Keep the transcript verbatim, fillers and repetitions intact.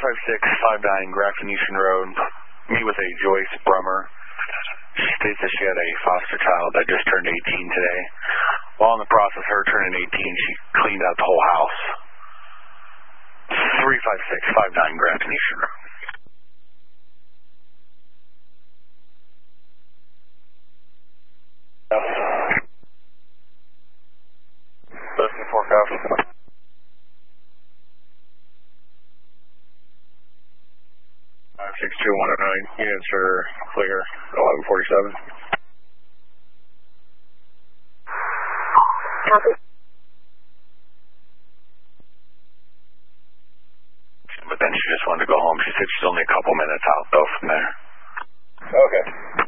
five six five nine Grafton-Eastern Road. Meet with a Joyce Brummer. She states that she had a foster child that just turned eighteen today. While in the process of her turning eighteen, she cleaned out the whole house. three five six five nine Grafton-Eastern Road. Listen for Grafton. six two one oh nine, units are clear, eleven forty-seven. Copy. But then she just wanted to go home. She said she's only a couple minutes out, though, from there. Okay.